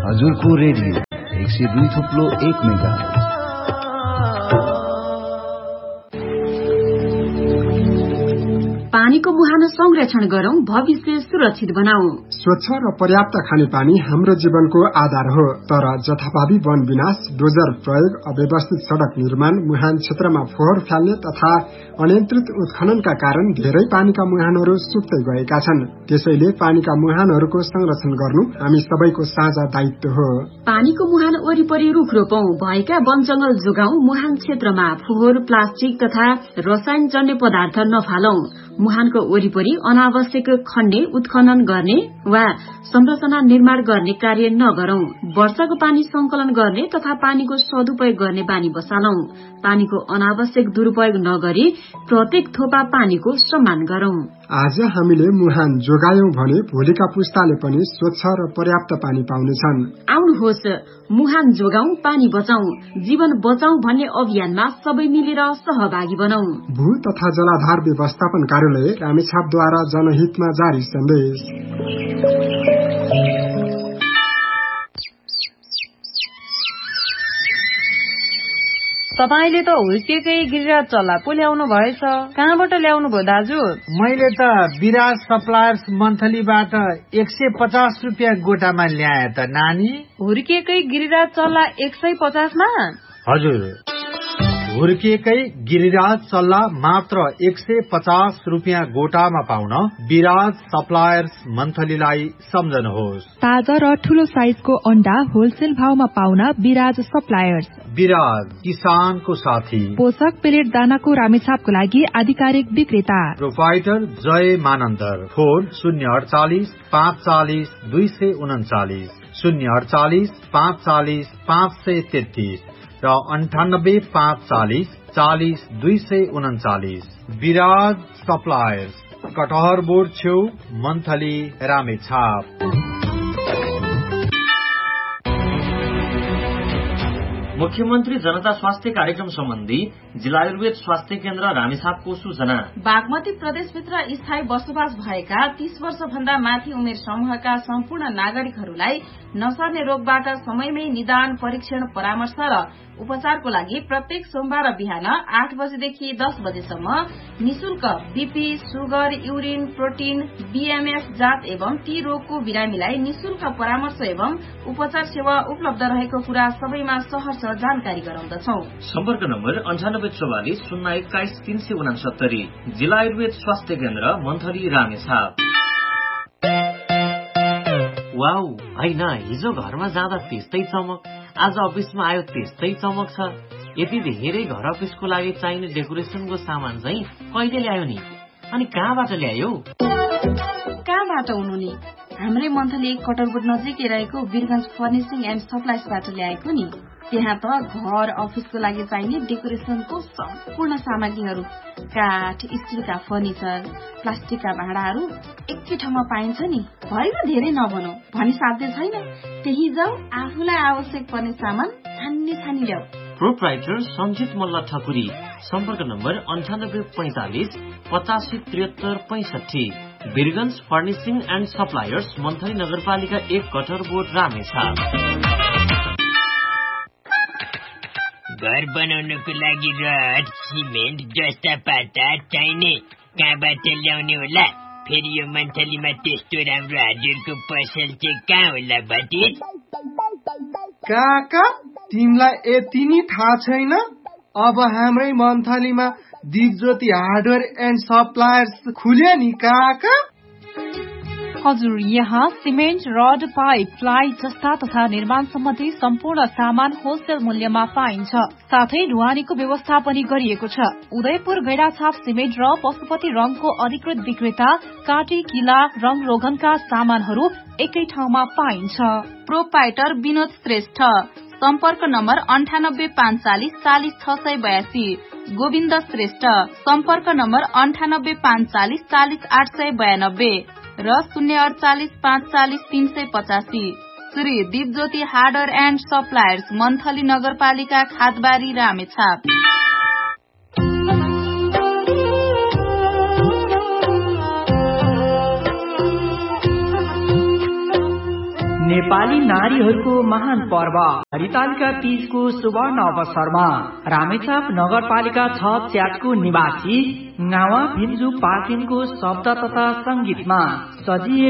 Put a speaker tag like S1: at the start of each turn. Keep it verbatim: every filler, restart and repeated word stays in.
S1: हजुरको रेडियो एक सय दुई थुप्लो एक मेगाहर्ज।
S2: पानीको मुहान संरक्षण गरौं, भविष्य सुरक्षित बनाऊ।
S3: स्वच्छ र पर्याप्त खानेपानी हाम्रो जीवनको आधार हो, तर जथाभावी वन विनाश, डोजर प्रयोग, अव्यवस्थित सड़क निर्माण, मुहान क्षेत्रमा फोहोर फाल्ने तथा अनियन्त्रित उत्खननका कारण धेरै पानीका मुहानहरू सुक्दै गएका छन्। त्यसैले पानीका मुहानहरूको संरक्षण गर्नु हामी सबैको साझा दायित्व हो।
S2: पानीको मुहान वरिपरि रुख रोपौं, भएका वन जंगल जोगाऊ, मुहान क्षेत्रमा फोहोर, प्लास्टिक तथा रसायन जन्य पदार्थ नफालौं। मुहानको वरिपरि अनावश्यक खन्ने, उत्खनन गर्ने वा संरचना निर्माण गर्ने कार्य नगरौं। वर्षाको पानी संकलन गर्ने तथा पानीको सदुपयोग गर्ने बानी बसालौं। पानीको अनावश्यक दुरूपयोग नगरी प्रत्येक थोपा पानीको सम्मान गरौं।
S3: आज हामीले मुहान जोगायौं भने भोलिका पुस्ताले पनि स्वच्छ र पर्याप्त पानी पाउनेछन्।
S2: आउनुहोस्, मुहान जोगाऊ, पानी बचाऊ, जीवन बचाऊ भन्ने अभियानमा सबै मिलेर सहभागी बनाऊ।
S3: भू तथा जलाधार व्यवस्थापन कार्यालय रामेछापद्वारा जनहितमा जारी सन्देश।
S4: तपाईले त हुर्केकै गिरिराज चल्ला पो ल्याउनु भएछ, कहाँबाट ल्याउनु भयो दाजु?
S5: मैले त विराज सप्लायर्स मन्थलीबाट एक सय पचास रुपियाँ गोटामा ल्याए त नानी।
S4: हुर्केकै गिरिराज चल्ला एक सय पचासमा?
S5: हजुर, हुर्केकै गिरिराज चल्ला मात्र एक सय पचास रुपियाँ गोटामा पाउन विराज सप्लायर्स मन्थलीलाई सम्झनुहोस्।
S6: ताजा र ठूलो साइजको अण्डा होलसेल भावमा पाउन विराज सप्लायर्स।
S5: विराज, किसानको साथी।
S6: पोषक पेलेट दानाको रामेछापको लागि आधिकारिक विक्रेता।
S5: प्रोपाइटर जय मानन्दर। फोन शून्य अडचालिस पाँच चालिस दुई सय उन्चालिस, शून्य अडचालिस पाँच चालिस पाँच सय तेत्तीस र अन्ठानब्बे पाँच चालिस चालिस दुई सय उन्चालिस। विराज सप्लायर्स, कटहर बोर्ड छेउ, मन्थली, रामेछाप।
S7: मुख्यमन्त्री जनता स्वास्थ्य कार्यक्रम सम्बन्धी जिल्ला आयुर्वेद स्वास्थ्य केन्द्र रामेछापको सूचना।
S8: बागमती प्रदेशभित्र स्थायी बसोबास भएका तीस वर्ष भन्दा माथि उमेर समूहका सम्पूर्ण नागरिकहरूलाई नसर्ने रोगबाट समयमै निदान, परीक्षण, परामर्श र उपचारको लागि प्रत्येक सोमबार बिहान आठ बजेदेखि दस बजेसम्म निशुल्क BP, sugar, urine, protein, BMF जाँच एवं ती रोगको बिरामीलाई निशुल्क परामर्श एवं उपचार सेवा उपलब्ध रहेको कुरा सबैमा सहर्ष जानकारी गराउँदछौ।
S7: सम्पर्क नम्बर अन्ठानब्बे चौवालिस शून्य एक्काइस तीन सय उनासत्तरी। जिल्ला आयुर्वेद स्वास्थ्य केन्द्र, मन्थली, रामेछाप।
S9: वाउ, होइन हिजो घरमा जाँदा त्यस्तै चमक, आज अफिसमा आयो त्यस्तै चमक छ। यति धेरै घर अफिसको लागि चाहिने डेकोरेसनको सामान चाहिँ कहिले ल्यायो नि? अनि कहाँबाट ल्यायो?
S8: कहाँबाट हुनु नि? हाम्रै मन्थली कटरबोर्ड नजिकै रहेको वीरगंज फर्निशिङ एन्ड सप्लाइजबाट ल्याएको नि। त्यहाँ त घर अफिसको लागि चाहिने डेकोरेसनको सम्पूर्ण सामग्रीहरू, काठ, स्टिलका फर्निचर, प्लास्टिकका भाँडाहरू एकै ठाउँमा पाइन्छ नि। भएन धेरै नभनौ भनी साध्य छैन। त्यही जाऊ, आफूलाई आवश्यक पर्ने सामान छान्ने छानी ल्याऊ।
S9: प्रोप्राइटर सञ्जित मल्ल ठकुरी। सम्पर्क नम्बर अन्ठानब्बे पैंतालिस पचासी त्रिहत्तर पैंसठी। Birgunj furnishing and suppliers, monthly नगरपालिका एक, कटरबोर्ड, रामेछाप।
S10: घर बनाउनको लागि रड, सिमेन्ट जस्ता पाता चाहिने कहाँबाट ल्याउने होला? फेरि यो मन्थलीमा त्यस्तो राम्रो हजुरको पसल चाहिँ कहाँ होला भतिज?
S11: काका, तिमीलाई यति नि थाहा छैन? अब हाम्रै मन्थलीमा दिपज्योति हार्डवेयर एन्ड सप्लायर्स खुल्यो नि काका।
S6: हजुर, यहाँ सिमेन्ट, रड, पाइप, प्लाई जस्ता तथा निर्माण सम्बन्धी सम्पूर्ण सामान होलसेल मूल्यमा पाइन्छ। साथै ढुवानीको व्यवस्था पनि गरिएको छ। उदयपुर गैडाछाप सिमेन्ट र पशुपति रङको अधिकृत विक्रेता काटी, किला, रङ रोगनका सामानहरू एकै ठाउँमा पाइन्छ।
S8: प्रोपाइटर विनोद श्रेष्ठ। सम्पर्क नम्बर अन्ठानब्बे पाँच चालिस चालिस छ सय बयासी। गोविन्द श्रेष्ठ। सम्पर्क नम्बर अन्ठानब्बे पाँच चालिस चालिस आठ सय बयानब्बे र शून्य अडचालिस पाँच चालिस तीन सय पचासी। Shri Dipjyoti hardware and suppliers, monthly नगरपालिका, खादबारी, रामेछाप।
S12: नेपाली नारीहरूको महान पर्व हरितालिका तीजको सुवर्ण अवसरमा रामेछाप नगरपालिका छ च्याटको निवासी गावा भिन्जु पार्टिनको शब्द तथा संगीतमा सजिए